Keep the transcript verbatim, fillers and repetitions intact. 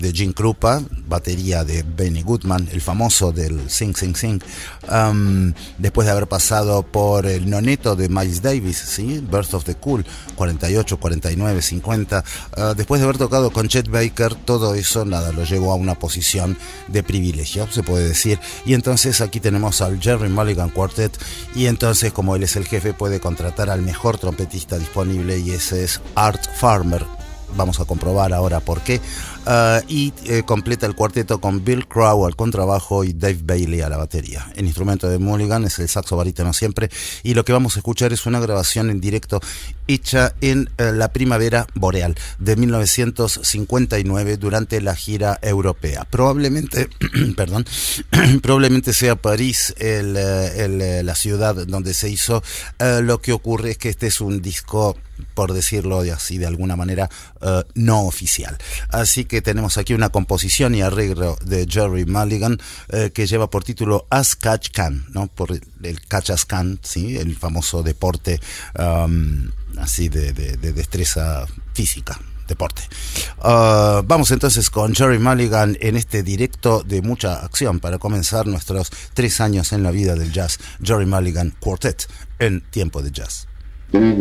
de Gene Krupa, batería de Benny Goodman, el famoso del Sing Sing Sing, um, después de haber pasado por el noneto de Miles Davis, ¿sí? Birth of the Cool, cuarenta y ocho, cuarenta y nueve, cincuenta, uh, después de haber tocado con Chet Baker, todo eso nada, lo llevó a una posición de privilegio, se puede decir, y entonces aquí tenemos al Gerry Mulligan Quartet, y entonces como él es el jefe puede contratar al mejor trompetista disponible, y ese es Art Farmer. Vamos a comprobar ahora por qué. Uh, y eh, completa el cuarteto con Bill Crow al contrabajo y Dave Bailey a la batería. El instrumento de Mulligan es el saxo barítono siempre, y lo que vamos a escuchar es una grabación en directo hecha en uh, la primavera boreal de mil novecientos cincuenta y nueve durante la gira europea. Probablemente, perdón, probablemente sea París el, el, la ciudad donde se hizo. Uh, lo que ocurre es que este es un disco, por decirlo de así de alguna manera, uh, no oficial. Así que tenemos aquí una composición y arreglo de Gerry Mulligan uh, que lleva por título As Catch Can, ¿no? Por el, el catch as can, ¿sí? El famoso deporte um, así de, de, de destreza física. Deporte. Uh, vamos entonces con Gerry Mulligan en este directo de mucha acción para comenzar nuestros tres años en la vida del jazz. Gerry Mulligan Quartet en Tiempo de Jazz.